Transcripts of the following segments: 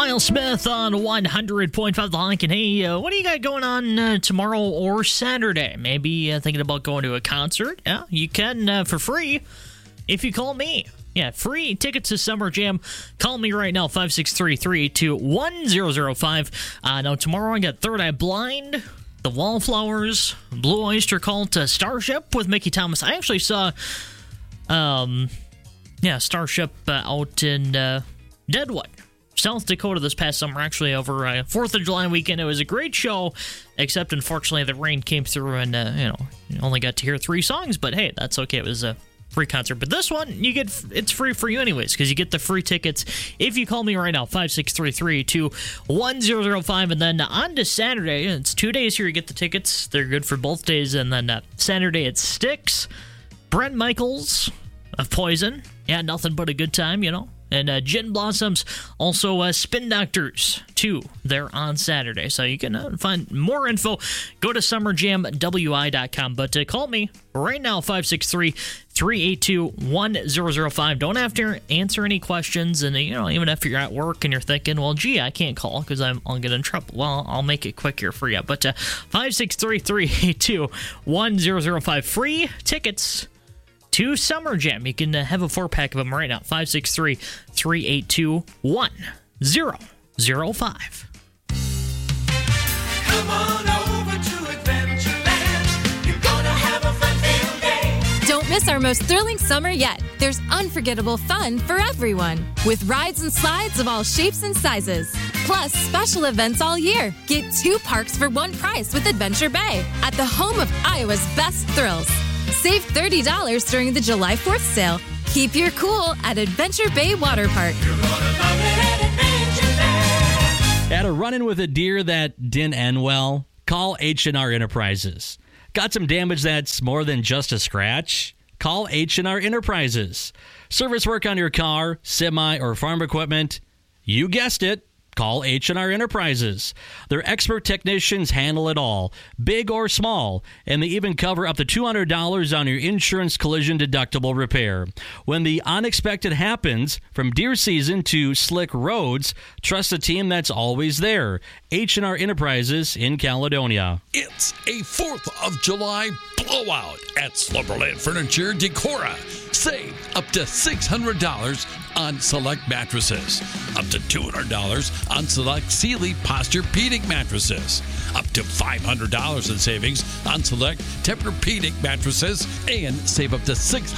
Miles Smith on 100.5 The Honk. And hey, what do you got going on tomorrow or Saturday? Maybe thinking about going to a concert? Yeah, you can for free if you call me. Yeah, free tickets to Summer Jam. Call me right now, 563-382-1005. Now, tomorrow I got Third Eye Blind, The Wallflowers, Blue Oyster Cult, Starship with Mickey Thomas. I actually saw Starship out in Deadwood, South Dakota this past summer, actually over 4th of July weekend. It was a great show, except unfortunately the rain came through and, you only got to hear 3 songs, but hey, that's okay. It was a free concert. But this one, it's free for you anyways, because you get the free tickets if you call me right now, 563-382-1005. And then on to Saturday, it's 2 days here you get the tickets. They're good for both days. And then Saturday it Styx, Brent Michaels of Poison. Yeah, nothing but a good time, And Gin Blossoms, also Spin Doctors, too. They're on Saturday. So you can find more info. Go to summerjamwi.com. But call me right now, 563-382-1005. Don't have to answer any questions. And, even if you're at work and you're thinking, well, gee, I can't call because I'll get in trouble. Well, I'll make it quick here for you. But 563-382-1005. Free tickets to Summer Jam. You can have a 4-pack of them right now. 563-382-1005. Come on over to Adventureland. You're gonna have a fun-filled day. Don't miss our most thrilling summer yet. There's unforgettable fun for everyone, with rides and slides of all shapes and sizes. Plus, special events all year. Get 2 parks for 1 price with Adventure Bay, at the home of Iowa's best thrills. Save $30 during the July 4th sale. Keep your cool at Adventure Bay Water Park. You're gonna love it at Adventure Bay. Had a run-in with a deer that didn't end well? Call H&R Enterprises. Got some damage that's more than just a scratch? Call H&R Enterprises. Service work on your car, semi, or farm equipment? You guessed it. Call H&R Enterprises. Their expert technicians handle it all, big or small, and they even cover up to $200 on your insurance collision deductible repair. When the unexpected happens, from deer season to slick roads, trust a team that's always there. H&R Enterprises in Caledonia. It's a 4th of July blowout at Slumberland Furniture Decora. Save up to $600 on select mattresses, up to $200 on select Sealy Posturepedic mattresses, up to $500 in savings on select Tempur-Pedic mattresses, and save up to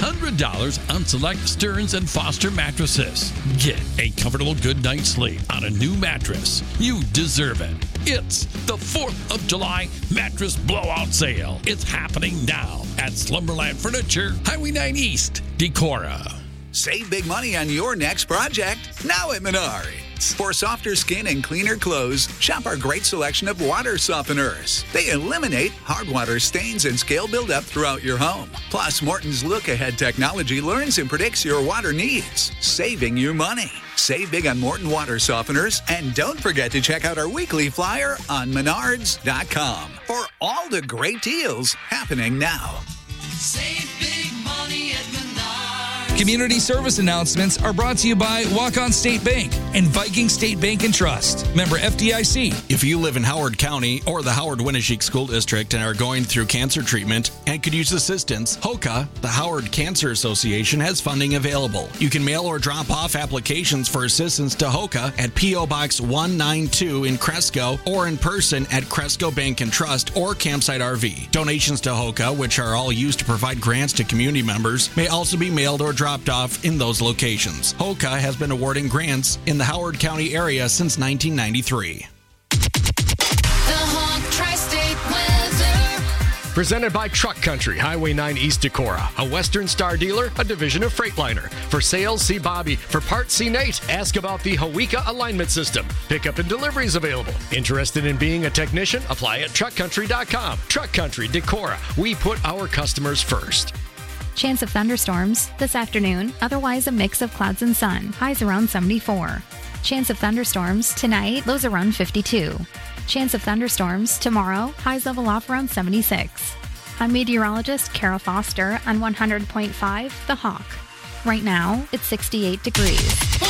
$600 on select Stearns and Foster mattresses. Get a comfortable good night's sleep on a new mattress. You deserve it. It's the 4th of July mattress blowout sale. It's happening now at Slumberland Furniture, Highway 9 East, Decorah. Save big money on your next project now at Menards. For softer skin and cleaner clothes, shop our great selection of water softeners. They eliminate hard water stains and scale buildup throughout your home. Plus, Morton's look-ahead technology learns and predicts your water needs, saving you money. Save big on Morton water softeners, and don't forget to check out our weekly flyer on menards.com for all the great deals happening now. Save big money at Menards. Community service announcements are brought to you by Walk-On State Bank and Viking State Bank and Trust. Member FDIC. If you live in Howard County or the Howard-Winneshiek School District and are going through cancer treatment and could use assistance, HOCA, the Howard Cancer Association, has funding available. You can mail or drop off applications for assistance to HOCA at P.O. Box 192 in Cresco or in person at Cresco Bank and Trust or Campsite RV. Donations to HOCA, which are all used to provide grants to community members, may also be mailed or dropped off in those locations. HOCA has been awarding grants in the Howard County area since 1993. The Honk Tri-State Weather. Presented by Truck Country, Highway 9 East Decorah, a Western Star dealer, a division of Freightliner. For sales, see Bobby. For parts, see Nate. Ask about the Hawika alignment system. Pickup and deliveries available. Interested in being a technician? Apply at truckcountry.com. Truck Country, Decorah. We put our customers first. Chance of thunderstorms this afternoon, otherwise a mix of clouds and sun, highs around 74. Chance of thunderstorms tonight, lows around 52. Chance of thunderstorms tomorrow, highs level off around 76. I'm meteorologist Kara Foster on 100.5 The Hawk. Right now, it's 68 degrees.